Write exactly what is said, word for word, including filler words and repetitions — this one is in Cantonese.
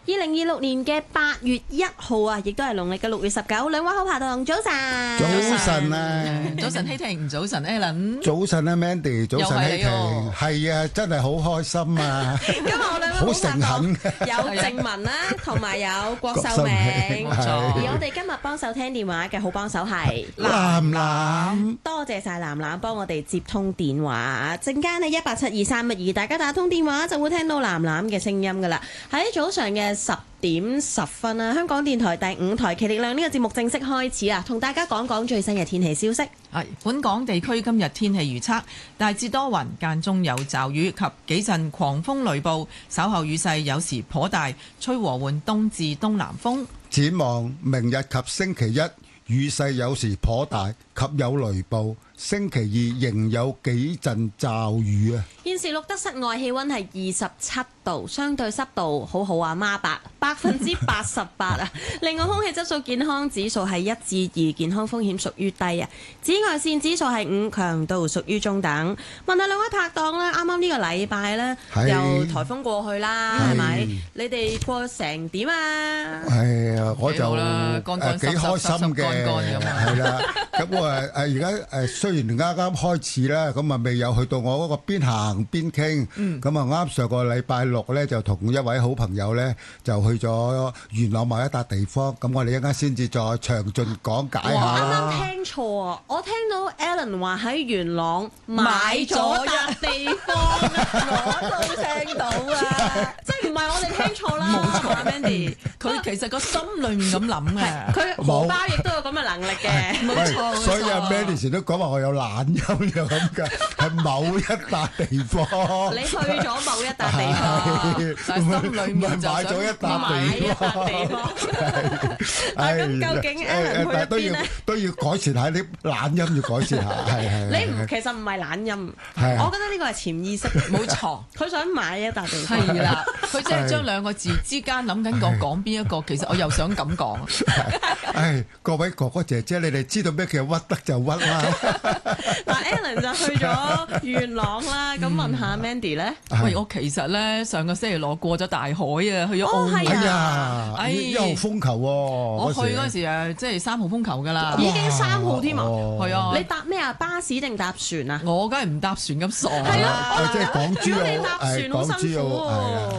二零二六年嘅八月一號啊，亦都係農曆嘅六月十九。兩位好拍檔，早晨。 早晨啊！ 早晨希婷，早晨 Alan。 早晨啊 Mandy，早晨希婷。係啊，真係好開心啊！ 今日我兩位好誠懇，有靜文啦，同埋有郭秀明。 冇錯。 而我哋今日幫手聽電話嘅好幫手係藍藍。 多謝晒藍藍幫我哋接通電話。陣間呢一八七二三一二，大家打通電話就會聽到藍藍嘅聲音噶啦。喺早上嘅十點十分啦，香港電台第五台《麒力量》呢個節目正式開始啊，同大家講講最新嘅天氣消息。 係本港地區今日天氣預測，大致多雲，間中有驟雨及幾陣狂風雷暴，稍後雨勢有時頗大，吹和緩東至東南風。 展望明日及星期一，雨勢有時頗大及有雷暴，星期二仍有幾陣驟雨啊！ 現時錄得室外氣溫係二十七度，相對濕度好好啊，孖八百分之八十八啊。另外空氣質素健康指數係一至二，健康風險屬於低啊。紫外線指數係五，強度屬於中等。問下兩位拍檔咧，啱啱呢個禮拜咧由颱風過去啦，係咪？你哋過成點啊？ 係啊，我就誒幾開心嘅，係啦。咁我誒誒而家誒雖然啱啱開始啦，咁啊未有去到我嗰個邊行邊傾，咁啊啱上個禮拜六咧就同一位好朋友咧就去咗元朗某一笪地方，咁我哋一陣間先至再詳盡講解下啦。 啱啱聽錯啊！我聽到 Alan 話喺元朗買咗笪地方，我都聽到啊！即係唔係我哋聽錯啦？ 冇錯 Mandy，佢其實個心裏面咁諗嘅， 佢荷包亦都有咁嘅能力嘅，冇錯。 所以阿 Mandy 成日都講話我有懶音就咁嘅，係某一笪地方。 你去咗某一笪地方， 但係心裏面就想買咗一笪地方。 咁究竟 Alan 去咗邊咧？ 都要改善下啲懶音，要改善下。係係。 你唔其實唔係懶音， 係我覺得呢個係潛意識。 冇錯， 佢想買一笪地方。 係啦，佢即係將兩個字之間諗緊講講邊一個，其實我又想咁講。 唉，各位哥哥姐姐，你哋知道咩叫屈得就屈啦。 嗱 Alan 就去咗元朗啦，咁問下 Mandy 咧？ 喂，我其實咧上個星期六過咗大海啊，去咗澳門。 哎呀，哎一號風球喎！ 我去嗰陣時誒，即係三號風球㗎啦。 已經三號添啊！ 係啊！ 你搭咩啊？巴士定搭船啊？ 我梗係唔搭船咁傻。 係啊！ 即係港珠澳， 如果你搭船好辛苦喎。